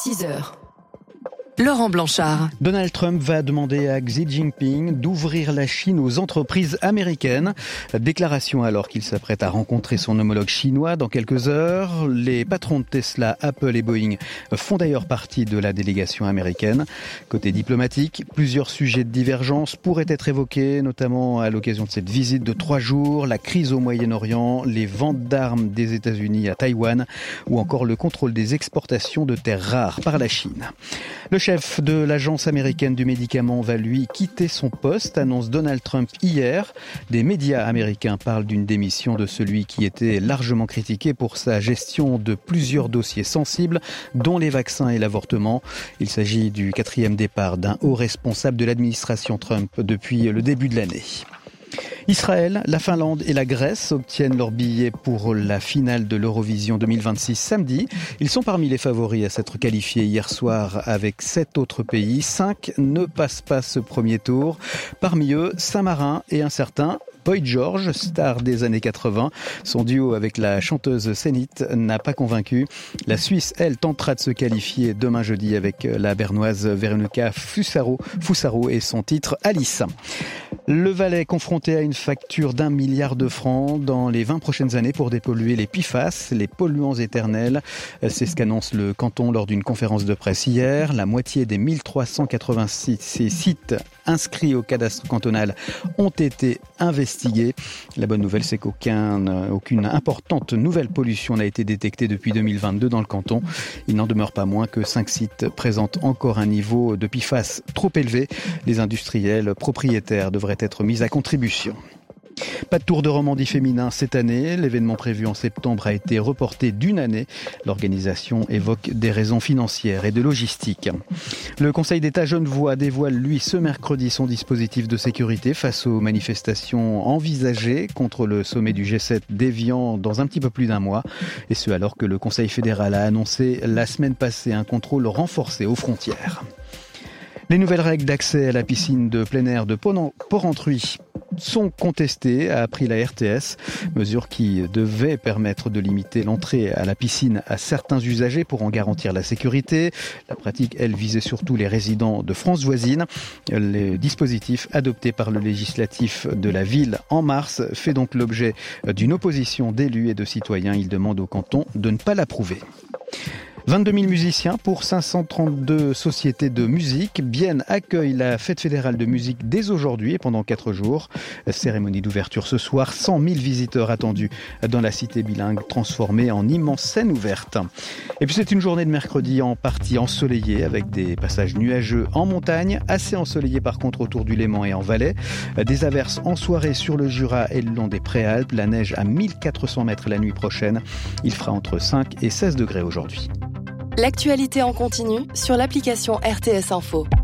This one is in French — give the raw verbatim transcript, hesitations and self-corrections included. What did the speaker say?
six heures. Laurent Blanchard. Donald Trump va demander à Xi Jinping d'ouvrir la Chine aux entreprises américaines. Déclaration alors qu'il s'apprête à rencontrer son homologue chinois dans quelques heures. Les patrons de Tesla, Apple et Boeing font d'ailleurs partie de la délégation américaine. Côté diplomatique, plusieurs sujets de divergence pourraient être évoqués, notamment à l'occasion de cette visite de trois jours, la crise au Moyen-Orient, les ventes d'armes des États-Unis à Taïwan ou encore le contrôle des exportations de terres rares par la Chine. Le chef de l'agence américaine du médicament va lui quitter son poste, annonce Donald Trump hier. Des médias américains parlent d'une démission de celui qui était largement critiqué pour sa gestion de plusieurs dossiers sensibles, dont les vaccins et l'avortement. Il s'agit du quatrième départ d'un haut responsable de l'administration Trump depuis le début de l'année. Israël, la Finlande et la Grèce obtiennent leurs billets pour la finale de l'Eurovision deux mille vingt-six samedi. Ils sont parmi les favoris à s'être qualifiés hier soir avec sept autres pays. Cinq ne passent pas ce premier tour. Parmi eux, Saint-Marin et un certain Boy George, star des années quatre-vingts. Son duo avec la chanteuse Zénith n'a pas convaincu. La Suisse, elle, tentera de se qualifier demain jeudi avec la bernoise Veronika Fusaro, Fusaro et son titre Alice. Le Valais confronté à une facture d'un milliard de francs dans les vingt prochaines années pour dépolluer les P F A S, les polluants éternels. C'est ce qu'annonce le canton lors d'une conférence de presse hier. La moitié des mille trois cent quatre-vingt-six sites inscrits au cadastre cantonal ont été investigués. La bonne nouvelle, c'est qu'aucune aucune importante nouvelle pollution n'a été détectée depuis deux mille vingt-deux dans le canton. Il n'en demeure pas moins que cinq sites présentent encore un niveau de P F A S trop élevé. Les industriels propriétaires devraient être mis à contribution. Pas de Tour de Romandie féminin cette année. L'événement prévu en septembre a été reporté d'une année. L'organisation évoque des raisons financières et de logistique. Le Conseil d'État genevois dévoile, lui, ce mercredi son dispositif de sécurité face aux manifestations envisagées contre le sommet du G sept d'Évian dans un petit peu plus d'un mois. Et ce alors que le Conseil fédéral a annoncé la semaine passée un contrôle renforcé aux frontières. Les nouvelles règles d'accès à la piscine de plein air de Porrentruy sont contestées, a appris la R T S. Mesure qui devait permettre de limiter l'entrée à la piscine à certains usagers pour en garantir la sécurité. La pratique, elle, visait surtout les résidents de France voisine. Le dispositif adopté par le législatif de la ville en mars fait donc l'objet d'une opposition d'élus et de citoyens. Il demande au canton de ne pas l'approuver. vingt-deux mille musiciens pour cinq cent trente-deux sociétés de musique. Bienne accueille la fête fédérale de musique dès aujourd'hui et pendant quatre jours. Cérémonie d'ouverture ce soir. cent mille visiteurs attendus dans la cité bilingue transformée en immense scène ouverte. Et puis c'est une journée de mercredi en partie ensoleillée avec des passages nuageux en montagne. Assez ensoleillé par contre autour du Léman et en Valais. Des averses en soirée sur le Jura et le long des Préalpes. La neige à mille quatre cents mètres la nuit prochaine. Il fera entre cinq et seize degrés aujourd'hui. L'actualité en continu sur l'application R T S Info.